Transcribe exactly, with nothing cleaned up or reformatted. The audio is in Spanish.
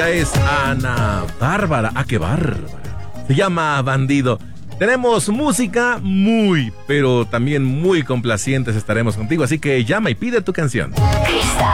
Es Ana Bárbara. ¡Ah, qué bárbara! Se llama Bandido. Tenemos música muy, pero también muy complacientes. Estaremos contigo, así que llama y pide tu canción.